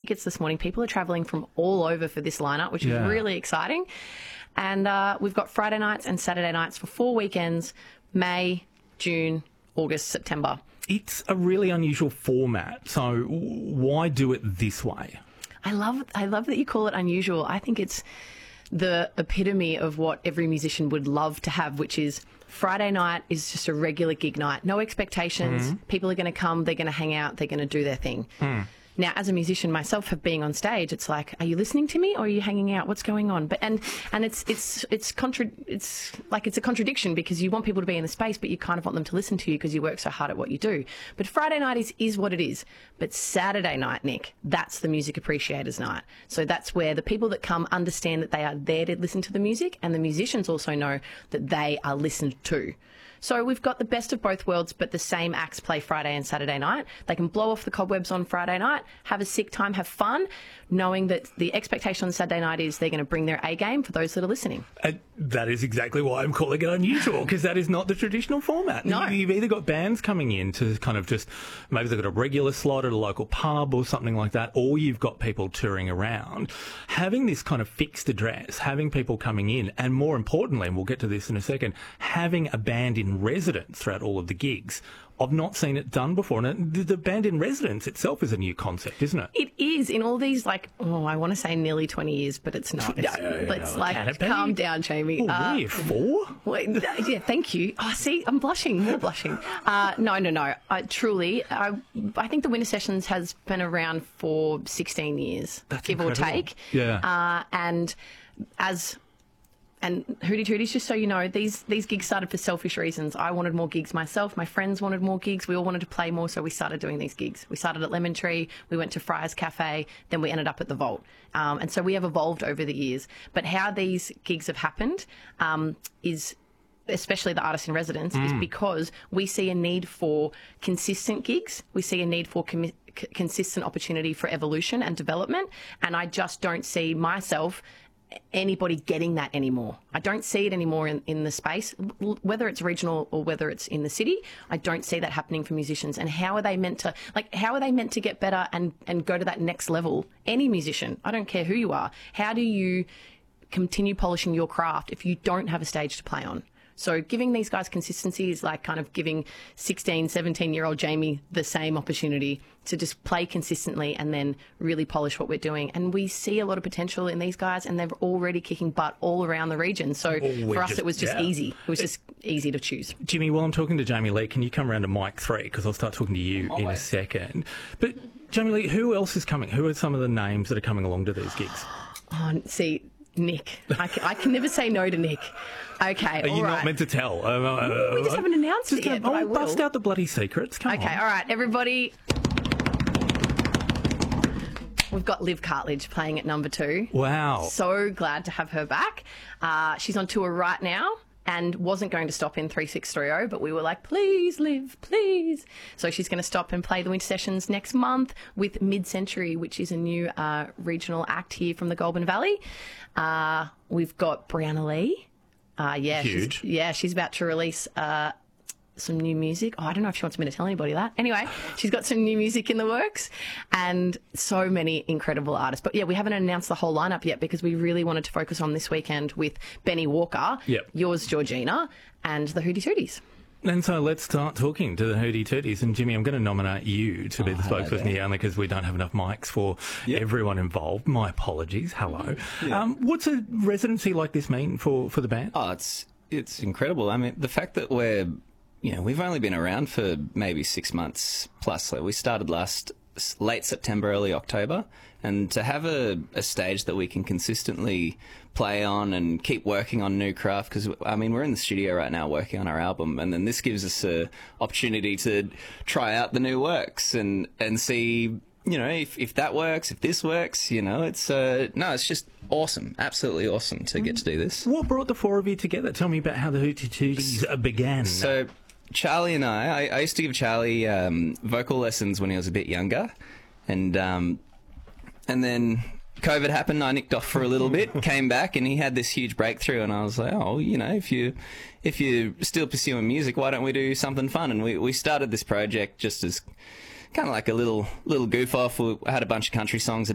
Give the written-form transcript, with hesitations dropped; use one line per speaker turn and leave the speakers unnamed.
tickets this morning. People are travelling from all over for this lineup, which is really exciting. And we've got Friday nights and Saturday nights for 4 weekends, May, June, August, September.
It's a really unusual format, so why do it this way?
I love that you call it unusual. I think it's the epitome of what every musician would love to have, which is Friday night is just a regular gig night. No expectations. People are going to come, they're going to hang out, they're going to do their thing. Now, as a musician myself, of being on stage, it's like, are you listening to me or are you hanging out? What's going on? But and it's like it's a contradiction, because you want people to be in the space, but you kind of want them to listen to you because you work so hard at what you do. But Friday night is what it is. But Saturday night, Nick, that's the music appreciators night. So that's where the people that come understand that they are there to listen to the music, and the musicians also know that they are listened to. So we've got the best of both worlds, but the same acts play Friday and Saturday night. They can blow off the cobwebs on Friday night, have a sick time, have fun, knowing that the expectation on Saturday night is they're going to bring their A game for those that are listening.
That is exactly why I'm calling it unusual, because that is not the traditional format.
No.
You've either got bands coming in to kind of just, maybe they've got a regular slot at a local pub or something like that, or you've got people touring around. Having this kind of fixed address, having people coming in, and more importantly, and we'll get to this in a second, having a band in residence throughout all of the gigs. I've not seen it done before. And the band in residence itself is a new concept, isn't it?
It is, in all these, like, I want to say nearly 20 years, but it's not. Let's calm down, Jamie.
Really? 4?
Yeah, thank you. Oh, see, I'm blushing, more blushing. No. Truly, I think the Winter Sessions has been around for 16 years,
That's
give
incredible.
or take.
Yeah.
And Hootie Tooties, just so you know, these gigs started for selfish reasons. I wanted more gigs myself. My friends wanted more gigs. We all wanted to play more, so we started doing these gigs. We started at Lemon Tree. We went to Friars Cafe. Then we ended up at the Vault. And so we have evolved over the years. But how these gigs have happened is, especially the artists in residence, is because we see a need for consistent gigs. We see a need for consistent opportunity for evolution and development. And I just don't see myself anybody getting that anymore. I don't see it anymore in the space, whether it's regional or whether it's in the city. I don't see that happening for musicians. And how are they meant to get better and go to that next level? Any musician, I don't care who you are, how do you continue polishing your craft if you don't have a stage to play on? So giving these guys consistency is like kind of giving 16, 17-year-old Jamie the same opportunity to just play consistently and then really polish what we're doing. And we see a lot of potential in these guys, and they're already kicking butt all around the region. So for us, it was just easy. It was just easy to choose.
Jimmy, while I'm talking to Jamie Lee, can you come around to mic 3? Because I'll start talking to you in a second. But Jamie Lee, who else is coming? Who are some of the names that are coming along to these gigs?
Oh, see, Nick. I can never say no to Nick. Okay,
Are you not meant to tell?
We just haven't announced it yet, but I will.
Bust out the bloody secrets. Come on.
Okay, all right, everybody. We've got Liv Cartledge playing at number 2.
Wow.
So glad to have her back. She's on tour right now and wasn't going to stop in 3630, but we were like, please, Liv, please. So she's going to stop and play the Winter Sessions next month with Mid-Century, which is a new regional act here from the Goulburn Valley. We've got Brianna Lee.
Huge.
She's about to release some new music. I don't know if she wants me to tell anybody that. Anyway, she's got some new music in the works, and so many incredible artists. But yeah, we haven't announced the whole lineup yet because we really wanted to focus on this weekend with Benny Walker, Yours Georgina, and the Hootie Tooties.
And so let's start talking to the Hootie Tooties. And Jimmy, I'm going to nominate you to be the spokesperson here, only because we don't have enough mics for everyone involved. My apologies. Hello. What's a residency like this mean for the band?
Oh, it's incredible. I mean, the fact that we've only been around for maybe 6 months plus. Like, we started late September, early October, and to have a stage that we can consistently play on and keep working on new craft, because I mean, we're in the studio right now working on our album, and then this gives us a opportunity to try out the new works and see, if that works, if this works, it's just awesome, absolutely awesome to get to do this.
What brought the 4 of you together? Tell me about how the Hootie Tooties began.
So Charlie and I used to give Charlie vocal lessons when he was a bit younger, and then COVID happened. I nicked off for a little bit, came back, and he had this huge breakthrough. And I was like, if you're still pursuing music, why don't we do something fun? And we started this project just as kind of like a little goof off. We had a bunch of country songs